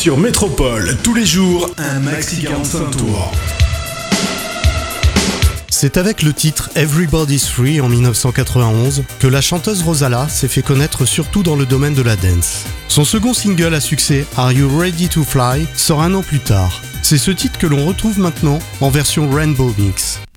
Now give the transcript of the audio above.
Sur Métropole, tous les jours, un maxi 45 tours. C'est avec le titre Everybody's Free en 1991 que la chanteuse Rosala s'est fait connaître surtout dans le domaine de la dance. Son second single à succès, Are You Ready to Fly, sort un an plus tard. C'est ce titre que l'on retrouve maintenant en version Rainbow Mix.